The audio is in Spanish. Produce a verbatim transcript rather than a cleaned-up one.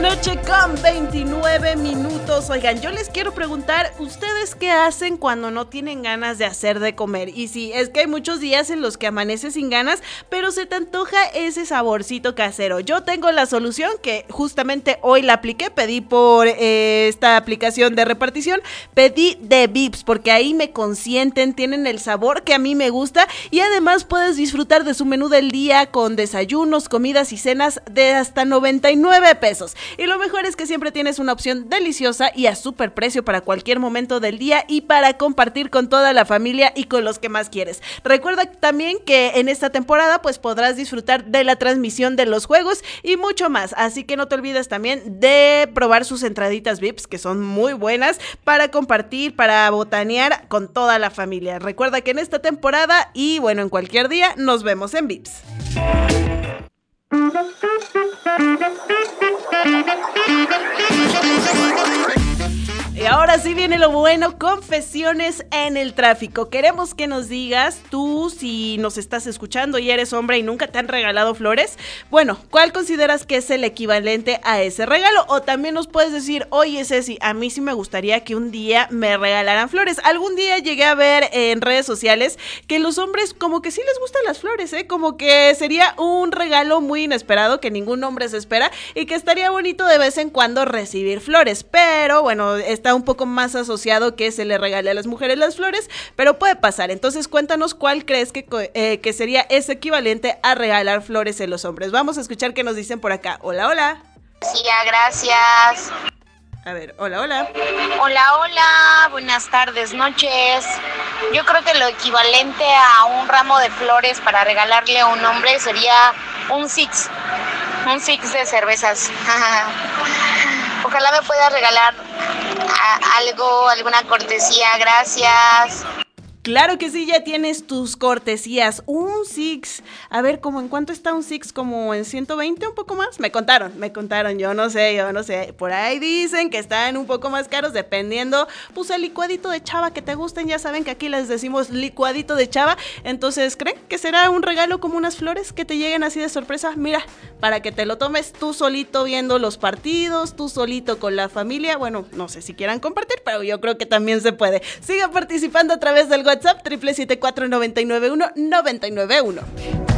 noche con veintinueve minutos. Oigan, yo les quiero preguntar, ¿ustedes qué hacen cuando no tienen ganas de hacer de comer? Y sí, es que hay muchos días en los que amanece sin ganas, pero se te antoja ese saborcito casero. Yo tengo la solución que justamente hoy la apliqué, pedí por eh, esta aplicación de repartición, pedí de Vips, porque ahí me consienten, tienen el sabor que a mí me gusta y además puedes disfrutar de su menú del día con desayunos, comidas y cenas de hasta noventa y nueve pesos. Y lo mejor es que siempre tienes una opción deliciosa y a súper precio para cualquier momento del día y para compartir con toda la familia y con los que más quieres. Recuerda también que en esta temporada pues podrás disfrutar de la transmisión de los juegos y mucho más, así que no te olvides también de probar sus entraditas Vips, que son muy buenas para compartir, para botanear con toda la familia. Recuerda que en esta temporada y bueno, en cualquier día nos vemos en Vips. Y ahora sí viene lo bueno, confesiones en el tráfico. Queremos que nos digas, tú si nos estás escuchando y eres hombre y nunca te han regalado flores, bueno, ¿cuál consideras que es el equivalente a ese regalo? O también nos puedes decir, oye Ceci, a mí sí me gustaría que un día me regalaran flores. Algún día llegué a ver en redes sociales que los hombres como que sí les gustan las flores, ¿eh? Como que sería un regalo muy inesperado que ningún hombre se espera y que estaría bonito de vez en cuando recibir flores, pero bueno, está un poco más asociado que se le regale a las mujeres las flores, pero puede pasar. Entonces cuéntanos cuál crees que, eh, que sería ese equivalente a regalar flores en los hombres. Vamos a escuchar qué nos dicen por acá. Hola, hola. Sí, gracias. A ver, hola, hola. Hola, hola, buenas tardes, noches. Yo creo que lo equivalente a un ramo de flores para regalarle a un hombre sería un six, un six de cervezas. Ojalá me pueda regalar a algo, alguna cortesía, gracias. Claro que sí, ya tienes tus cortesías. Un Six, a ver, ¿cómo en cuánto está un Six? ¿Como en ciento veinte, un poco más? Me contaron, me contaron, yo no sé, yo no sé. Por ahí dicen que están un poco más caros dependiendo, pues el licuadito de chava que te gusten. Ya saben que aquí les decimos licuadito de chava. Entonces, ¿creen que será un regalo como unas flores que te lleguen así de sorpresa? Mira, para que te lo tomes tú solito viendo los partidos, tú solito con la familia. Bueno, no sé si quieran compartir, pero yo creo que también se puede. Sigan participando a través del WhatsApp triple siete cuatro nueve nueve uno nueve nueve uno.